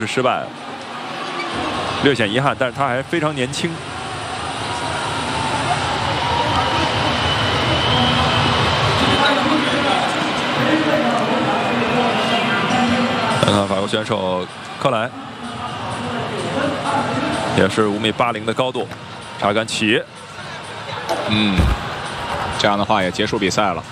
失败了，略显遗憾，但是他还非常年轻。看看法国选手克莱，也是5.80米的高度，插杆起。 这样的话也结束比赛了。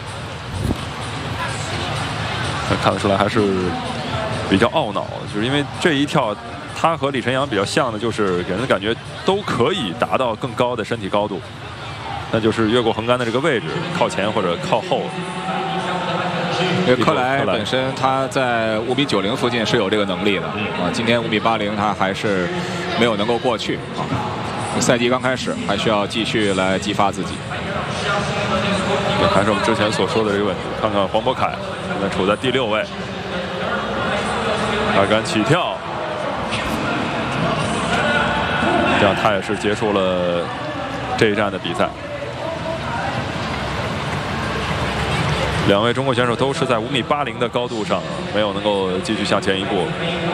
看得出来还是比较懊恼，就是因为这一跳，他和李晨阳比较像的，就是给人的感觉都可以达到更高的身体高度，那就是越过横杆的这个位置，靠前或者靠后。 因为克莱本身他在5.90米附近是有这个能力的今天5.80米他还是没有能够过去赛季刚开始，还需要继续来激发自己。 也还是我们之前所说的这个问题，看看黄博凯现在处在第6位。插杆起跳，这样他也是结束了这一站的比赛。两位中国选手都是在5.80米的高度上，没有能够继续向前一步。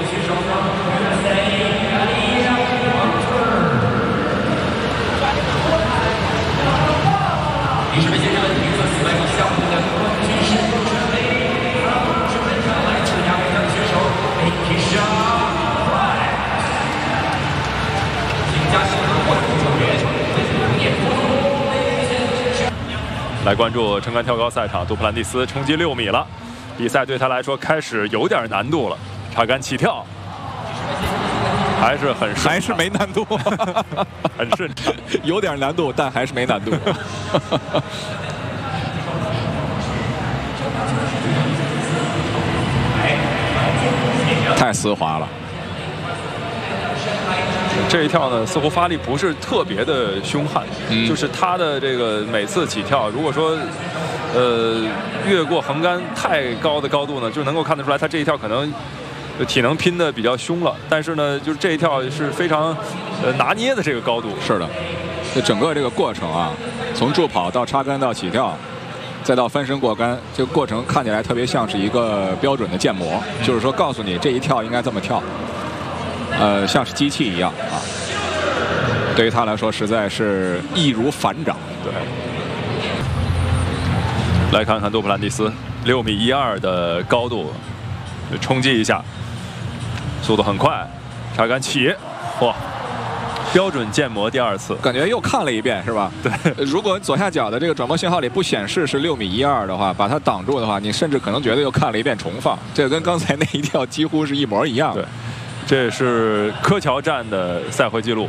来关注撑杆跳高赛场，杜普兰蒂斯冲击6米了，比赛对他来说开始有点难度了。插杆起跳，还是很顺， 还是没难度， 很顺畅， 有点难度，但还是没难度。太丝滑了。 这一跳呢，似乎发力不是特别的凶悍，就是他的这个每次起跳，如果说越过横杆太高的高度呢，就能够看得出来，他这一跳可能体能拼的比较凶了。但是呢，就是这一跳是非常拿捏的这个高度。 是的，这整个这个过程啊，从助跑到插杆到起跳，再到翻身过杆，这个过程看起来特别像是一个标准的建模，就是说告诉你这一跳应该这么跳。像是机器一样啊，对于他来说实在是易如反掌。 对，来看看杜普兰蒂斯6.12米的高度，冲击一下，速度很快，插杆起，哇，标准建模第2次， 感觉又看了一遍是吧？ 对， 如果左下角的这个转播信号里不显示是6.12米的话，把它挡住的话，你甚至可能觉得又看了一遍重放，这跟刚才那一跳几乎是一模一样。 对。这是柯乔站的赛会纪录。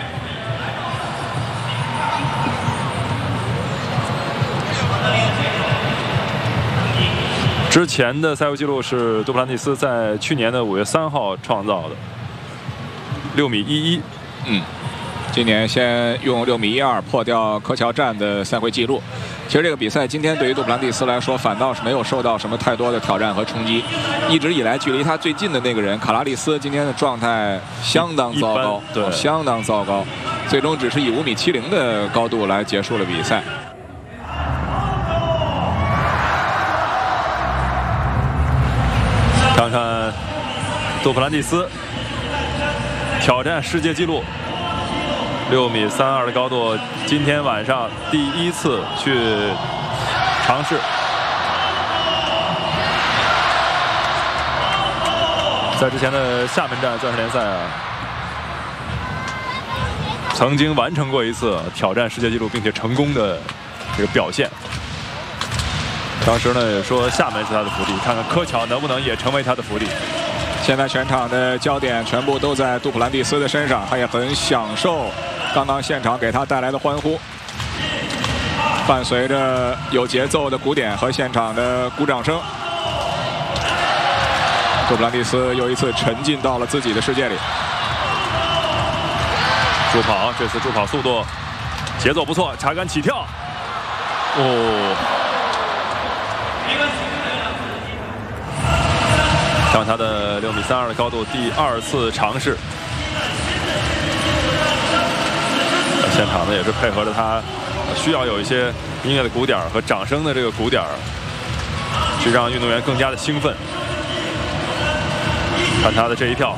之前的赛会纪录是杜普兰蒂斯在去年的5月3号创造的，6.11米。 今年先用6.12米破掉柯乔站的赛会纪录。其实这个比赛今天对于杜普兰蒂斯来说，反倒是没有受到什么太多的挑战和冲击。一直以来距离他最近的那个人卡拉利斯，今天的状态相当糟糕， 对， 相当糟糕。最终只是以5.70米的高度来结束了比赛。 看看杜普兰蒂斯挑战世界纪录。6.32米的高度，今天晚上第1次去尝试。在之前的厦门站钻石联赛啊，曾经完成过一次挑战世界纪录，并且成功的这个表现。当时呢也说厦门是他的福地，看看柯乔能不能也成为他的福地。 现在全场的焦点全部都在杜普兰蒂斯的身上，他也很享受刚刚现场给他带来的欢呼，伴随着有节奏的鼓点和现场的鼓掌声，杜普兰蒂斯又一次沉浸到了自己的世界里。 助跑，这次助跑速度节奏不错，插杆起跳，看他的6.32米的高度，第2次尝试。现场呢也是配合着他，需要有一些音乐的鼓点和掌声的这个鼓点，去让运动员更加的兴奋。看他的这一跳。